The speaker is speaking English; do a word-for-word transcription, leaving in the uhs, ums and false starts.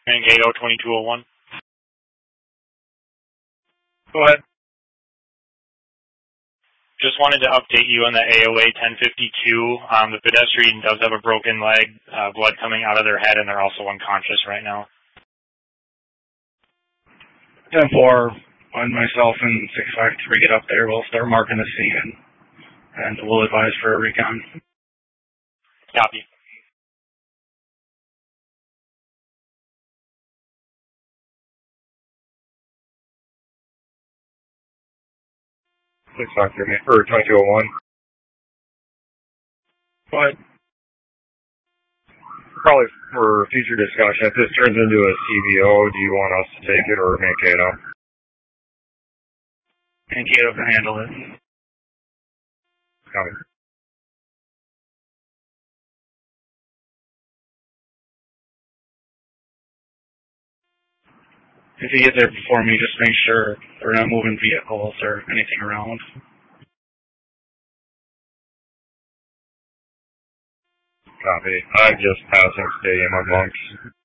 Mankato twenty-two oh one. Go ahead. Just wanted to update you on the A O A ten fifty-two. Um, the pedestrian does have a broken leg, uh, blood coming out of their head, and they're also unconscious right now. ten four, when myself and six five three get up there, we'll start marking the scene, and we'll advise for a recon. Copy. six five three, or twenty-two oh one. But probably for future discussion, if this turns into a C V O, do you want us to take it or Mankato? Mankato can handle it. Copy. If you get there before me, just make sure we're not moving vehicles or anything around. Copy. I'm just passing Stadium on Monks.